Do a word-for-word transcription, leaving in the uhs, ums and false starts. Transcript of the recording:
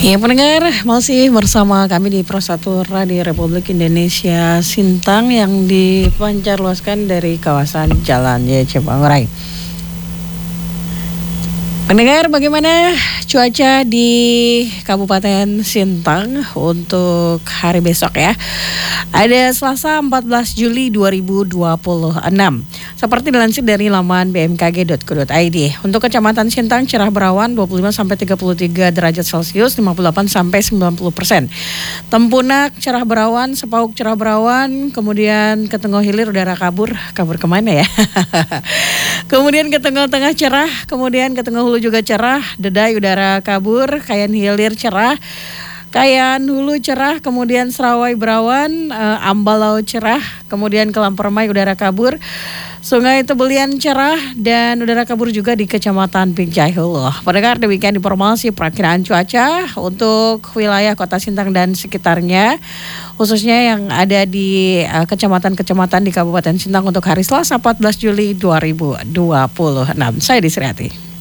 Ya pendengar, masih bersama kami di Pro satu Radio Republik Indonesia Sintang yang dipancarluaskan dari kawasan Jalan Y C Bangrai. Pendengar, bagaimana cuaca di Kabupaten Sintang untuk hari besok ya? Ada Selasa empat belas Juli dua ribu dua puluh enam. Seperti dilansir dari laman b m k g titik co titik i d. Untuk Kecamatan Sintang cerah berawan dua puluh lima sampai tiga puluh tiga derajat Celcius, lima puluh delapan sampai sembilan puluh persen. Tempunak cerah berawan, Sepauk cerah berawan, kemudian Ketengah Hilir udara kabur, kabur kemana ya? Kemudian ke tengah-tengah cerah, kemudian ke Tengah Hulu juga cerah, Dedai udara kabur, Kayan Hilir cerah, Kayan Hulu cerah, kemudian Serawai berawan, e, Ambalau cerah, kemudian Kelampermai udara kabur, Sungai Tebelian cerah, dan udara kabur juga di Kecamatan Binjai Hulu. Pendengar, demikian informasi perakiraan cuaca untuk wilayah Kota Sintang dan sekitarnya, khususnya yang ada di uh, kecamatan-kecamatan di Kabupaten Sintang untuk hari Selasa empat belas Juli dua ribu dua puluh enam. Saya Desri Ati.